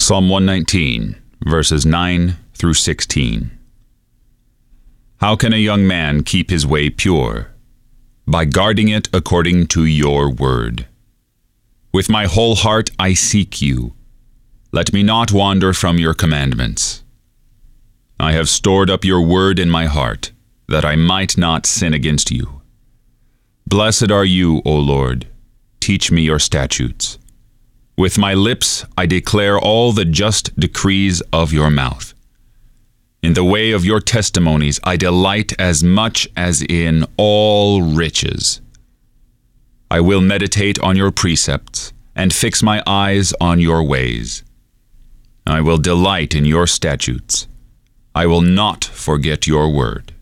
Psalm 119, verses 9 through 16. How can a young man keep his way pure? By guarding it according to your word. With my whole heart I seek you. Let me not wander from your commandments. I have stored up your word in my heart, that I might not sin against you. Blessed are you, O Lord. Teach me your statutes. With my lips I declare all the just decrees of your mouth. In the way of your testimonies I delight as much as in all riches. I will meditate on your precepts and fix my eyes on your ways. I will delight in your statutes. I will not forget your word.